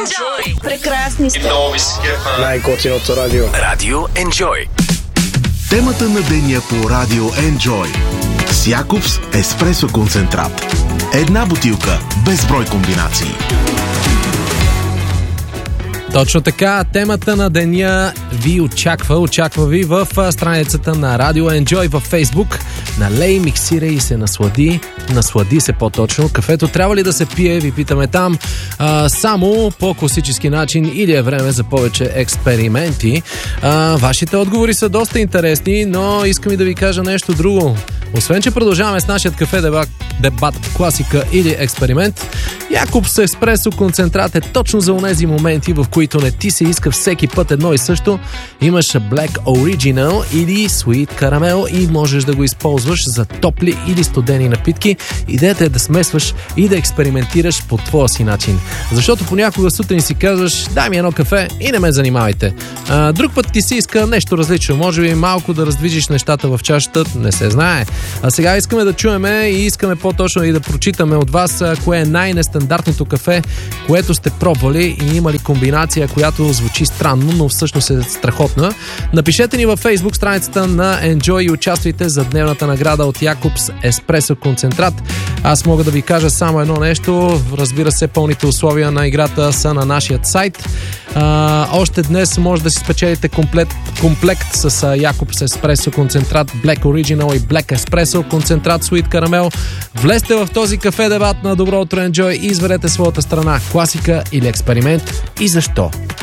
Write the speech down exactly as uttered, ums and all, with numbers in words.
Enjoy. Прекрасни сте. Най-готиното радио. Радио Enjoy. Темата на деня по Радио Enjoy. С Якобс еспресо концентрат. Една бутилка, безброй комбинации. Точно така, темата на деня ви очаква, очаква ви в страницата на Радио Enjoy във Facebook. Налей, миксирай и се наслади, наслади се по-точно. Кафето трябва ли да се пие, ви питаме там, а, само по класически начин или е време за повече експерименти. А, вашите отговори са доста интересни, но искам и да ви кажа нещо друго. Освен, че продължаваме с нашия кафе дебат, дебат класика или експеримент, Якобс еспресо концентрат е точно за онези моменти, в които не ти се иска всеки път едно и също. Имаш Black Original или Sweet Caramel и можеш да го използваш за топли или студени напитки. Идеята е да смесваш и да експериментираш по твоя си начин. Защото понякога сутрин си казваш, дай ми едно кафе и не ме занимавайте. А, друг път ти си иска нещо различно. Може би малко да раздвижиш нещата в чашата, не се знае. А сега искаме да чуеме и искаме по-точно и да прочитаме от вас кое е най-нестандартното кафе, което сте пробвали и има ли комбинация, която звучи странно, но всъщност е страхотна. Напишете ни във Facebook страницата на Enjoy и участвайте за дневната награда от Якобс еспресо концентрат. Аз мога да ви кажа само едно нещо. Разбира се, пълните условия на играта са на нашия сайт. А, още днес може да си спечелите комплект, комплект с Якобс еспресо концентрат Black Original и Black Espresso концентрат Sweet Caramel. Влезте в този кафе дебат на Добро утро Enjoy и изберете своята страна, класика или експеримент и защо.